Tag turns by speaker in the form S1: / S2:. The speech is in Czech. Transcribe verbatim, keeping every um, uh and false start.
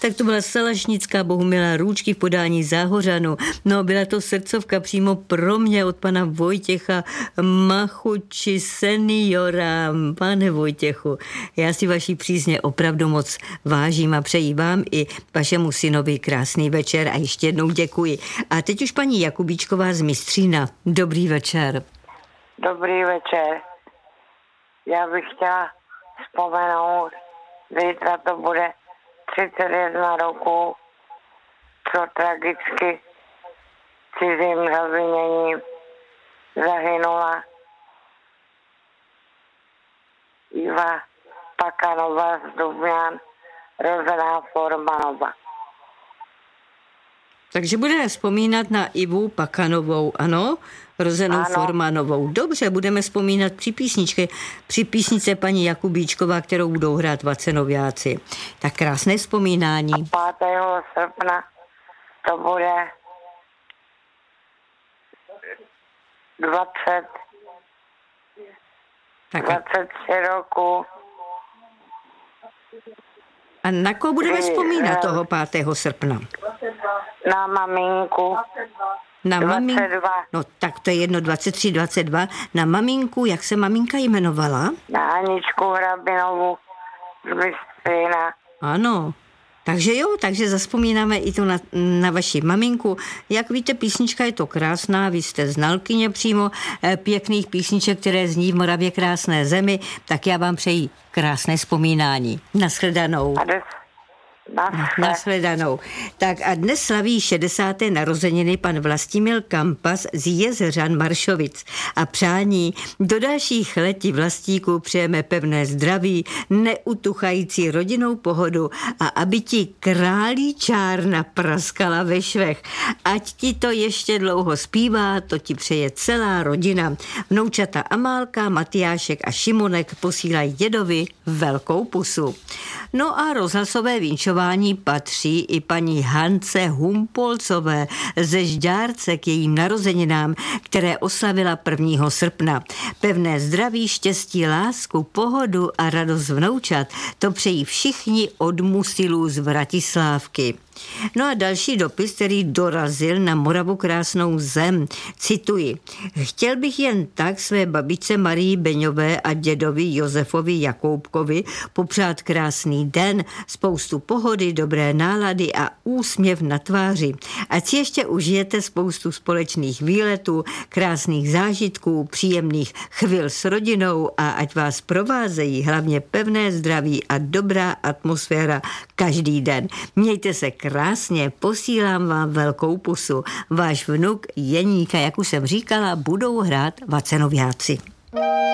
S1: Tak to byla Salašnická Bohumila Růčky v podání Záhořanu. No, byla to srdcovka přímo pro mě od pana Vojtěcha Machuči seniora. Pane Vojtěchu, já si vaší přízně opravdu moc vážím a přeji vám i vašemu synovi krásný večer a ještě jednou děkuji. A teď už paní Jakubíčková z Mistřína. Dobrý večer.
S2: Dobrý večer. Já bych chtěla vzpomenout, zítra to bude třicet jedna roku, co tragicky cizím zaviněním zahynula Iva Pakanova z Dubňan, rozená Formanova.
S1: Takže budeme vzpomínat na Ivu Pakanovou, ano? Rozenou
S2: ano.
S1: Formanovou. Dobře, budeme vzpomínat při písničce, při písnice paní Jakubíčková, kterou budou hrát Vacenoviáci. Tak krásné vzpomínání.
S2: A pátého srpna to bude dvacet,
S1: tak
S2: dvacet tři roku.
S1: A na koho budeme vzpomínat toho pátého srpna?
S2: Na maminku.
S1: Na maminku.
S2: dvacet dva.
S1: No tak to je jedno, dvacet tři, dvacet dva. Na maminku, jak se maminka jmenovala?
S2: Na Aničku Hrabinovu z Mistřína.
S1: Ano. Takže jo, takže zazpomínáme i to na, na vaši maminku. Jak víte, písnička je to krásná, vy jste znalkyně přímo eh, pěkných písniček, které zní v Moravě krásné zemi, tak já vám přeji krásné vzpomínání. Nashledanou.
S2: A des,
S1: Nashledanou. Tak a dnes slaví šedesáté narozeniny pan Vlastimil Kampas z Jezeřan Maršovic. A přání do dalších letí vlastíků přejeme pevné zdraví, neutuchající rodinnou pohodu a aby ti králí čárna praskala ve švech. Ať ti to ještě dlouho zpívá, to ti přeje celá rodina. Vnoučata Amálka, Matyášek a Šimonek posílají dědovi velkou pusu. No a rozhlasové vinčování patří i paní Hance Humpolcové ze Žďárce k jejím narozeninám, které oslavila prvního srpna. Pevné zdraví, štěstí, lásku, pohodu a radost vnoučat, to přejí všichni od Musilů z Vratislávky. No a další dopis, který dorazil na Moravu krásnou zem. Cituji. Chtěl bych jen tak své babičce Marii Beňové a dědovi Josefovi Jakoubkovi popřát krásný den, spoustu pohody, dobré nálady a úsměv na tváři. Ať si ještě užijete spoustu společných výletů, krásných zážitků, příjemných chvil s rodinou a ať vás provázejí hlavně pevné zdraví a dobrá atmosféra každý den. Mějte se krásně, posílám vám velkou pusu. Váš vnuk Jeníka, jak už jsem říkala, budou hrát Vacenoviáci.